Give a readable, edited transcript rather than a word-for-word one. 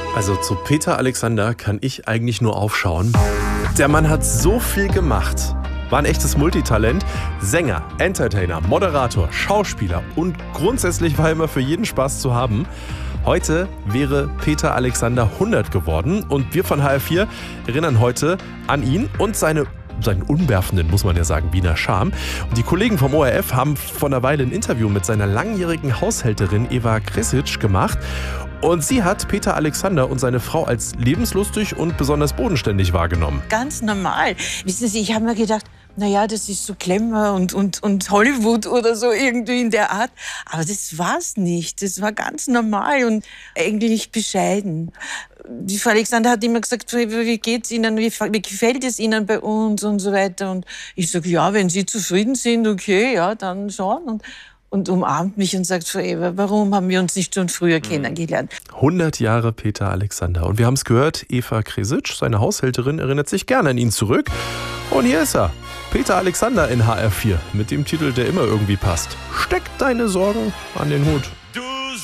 Also zu Peter Alexander kann ich eigentlich nur aufschauen. Der Mann hat so viel gemacht. War ein echtes Multitalent. Sänger, Entertainer, Moderator, Schauspieler und grundsätzlich war er immer für jeden Spaß zu haben. Heute wäre Peter Alexander 100 geworden und wir von HR4 erinnern heute an ihn und seinen unwerfenden, muss man ja sagen, Wiener Charme. Und die Kollegen vom ORF haben vor einer Weile ein Interview mit seiner langjährigen Haushälterin Eva Kresic gemacht. Und sie hat Peter Alexander und seine Frau als lebenslustig und besonders bodenständig wahrgenommen. Ganz normal. Wissen Sie, ich habe mir gedacht, naja, das ist so Glamour und Hollywood oder so irgendwie in der Art. Aber das war's nicht. Das war ganz normal und eigentlich bescheiden. Die Frau Alexander hat immer gesagt, wie geht's Ihnen, wie gefällt es Ihnen bei uns und so weiter. Und ich sage, ja, wenn Sie zufrieden sind, okay, ja, dann schon. Und umarmt mich und sagt, Frau Eva, warum haben wir uns nicht schon früher kennengelernt? 100 Jahre Peter Alexander. Und wir haben es gehört, Eva Kresic, seine Haushälterin, erinnert sich gerne an ihn zurück. Und hier ist er, Peter Alexander in HR4, mit dem Titel, der immer irgendwie passt. Steck deine Sorgen an den Hut. Du